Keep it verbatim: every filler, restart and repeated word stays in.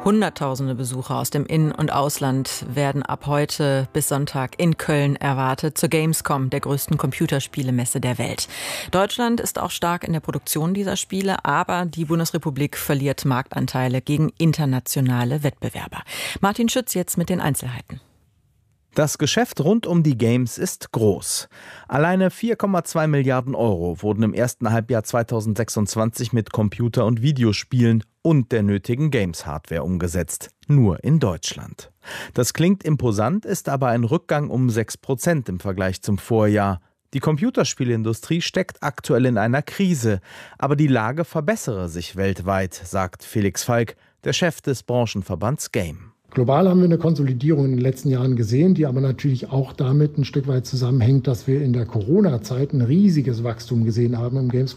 Hunderttausende Besucher aus dem In- und Ausland werden ab heute bis Sonntag in Köln erwartet, zur Gamescom, der größten Computerspielemesse der Welt. Deutschland ist auch stark in der Produktion dieser Spiele, aber die Bundesrepublik verliert Marktanteile gegen internationale Wettbewerber. Martin Schütz jetzt mit den Einzelheiten. Das Geschäft rund um die Games ist groß. Alleine vier Komma zwei Milliarden Euro wurden im ersten Halbjahr zweitausendsechsundzwanzig mit Computer- und Videospielen und der nötigen Games-Hardware umgesetzt. Nur in Deutschland. Das klingt imposant, ist aber ein Rückgang um sechs Prozent im Vergleich zum Vorjahr. Die Computerspielindustrie steckt aktuell in einer Krise, aber die Lage verbessere sich weltweit, sagt Felix Falk, der Chef des Branchenverbands Game. Global haben wir eine Konsolidierung in den letzten Jahren gesehen, die aber natürlich auch damit ein Stück weit zusammenhängt, dass wir in der Corona-Zeit ein riesiges Wachstum gesehen haben im Games